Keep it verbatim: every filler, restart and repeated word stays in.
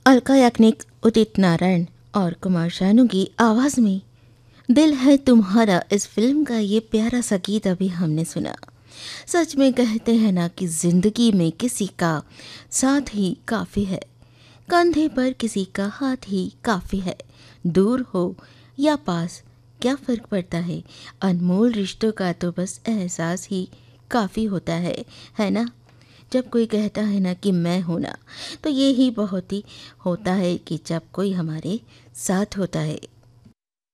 अलका याग्निक, उदित नारायण और कुमार शानू की आवाज़ में दिल है तुम्हारा इस फिल्म का ये प्यारा सा गीत अभी हमने सुना। सच में कहते हैं ना कि जिंदगी में किसी का साथ ही काफ़ी है, कंधे पर किसी का हाथ ही काफ़ी है। दूर हो या पास क्या फ़र्क पड़ता है, अनमोल रिश्तों का तो बस एहसास ही काफ़ी होता है है ना। जब कोई कहता है ना कि मैं हूँ ना, तो ये ही बहुत ही होता है कि जब कोई हमारे साथ होता है।